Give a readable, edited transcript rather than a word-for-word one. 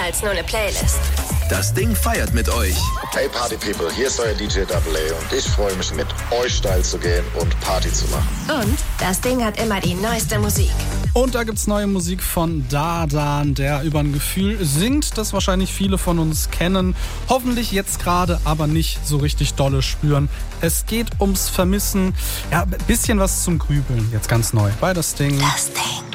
als nur eine Playlist. Das Ding feiert mit euch. Hey Party People, hier ist euer DJ AA und ich freue mich, mit euch steil zu gehen und Party zu machen. Und das Ding hat immer die neueste Musik. Und da gibt's neue Musik von Dardan, der über ein Gefühl singt, das wahrscheinlich viele von uns kennen, hoffentlich jetzt gerade aber nicht so richtig dolle spüren. Es geht ums Vermissen, ja, ein bisschen was zum Grübeln, jetzt ganz neu bei Das Ding. Das Ding.